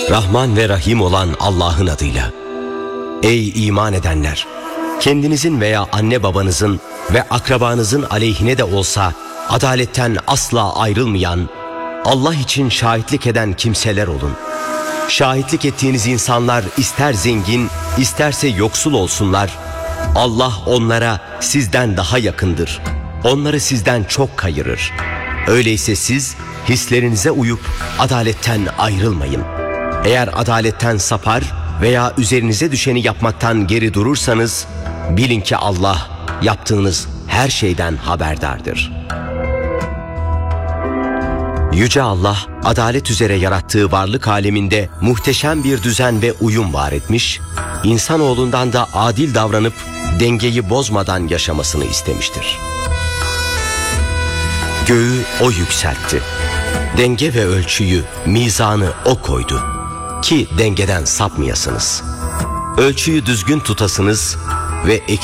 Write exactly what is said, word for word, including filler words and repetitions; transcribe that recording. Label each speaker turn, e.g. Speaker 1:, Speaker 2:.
Speaker 1: Rahman ve Rahim olan Allah'ın adıyla. Ey iman edenler! Kendinizin veya anne babanızın ve akrabanızın aleyhine de olsa adaletten asla ayrılmayan, Allah için şahitlik eden kimseler olun. Şahitlik ettiğiniz insanlar ister zengin, isterse yoksul olsunlar, Allah onlara sizden daha yakındır. Onları sizden çok kayırır. Öyleyse siz hislerinize uyup adaletten ayrılmayın. Eğer adaletten sapar veya üzerinize düşeni yapmaktan geri durursanız, bilin ki Allah yaptığınız her şeyden haberdardır. Yüce Allah, adalet üzere yarattığı varlık aleminde muhteşem bir düzen ve uyum var etmiş, insanoğlundan da adil davranıp dengeyi bozmadan yaşamasını istemiştir. Göğü O yükseltti. Denge ve ölçüyü, mizanı O koydu. Ki dengeden sapmayasınız. Ölçüyü düzgün tutasınız ve